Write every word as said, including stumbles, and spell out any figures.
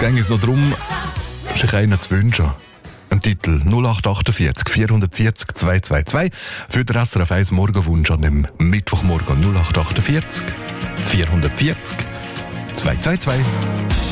ging es noch darum, sich einen zu wünschen. Ein Titel null acht achtundvierzig vierhundertvierzig zweihundertzweiundzwanzig für den S R F eins Morgenwunsch an dem Mittwochmorgen null acht achtundvierzig vierhundertvierzig zweihundertzweiundzwanzig.